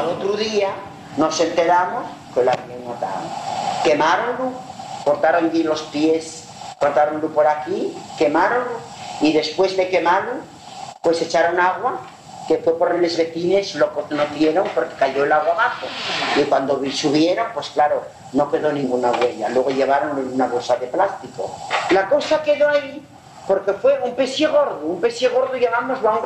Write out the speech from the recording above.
al otro día nos enteramos que lo habían matado. Quemaronlo, cortaron allí los pies, cortaronlo por aquí, quemaronlo, y después de quemarlo, pues echaron agua, que fue por los vecinos, lo conocieron porque cayó el agua abajo. Y cuando subieron, pues claro, no quedó ninguna huella. Luego llevaron en una bolsa de plástico. La cosa quedó ahí porque fue un pez gordo, llamámoslo a un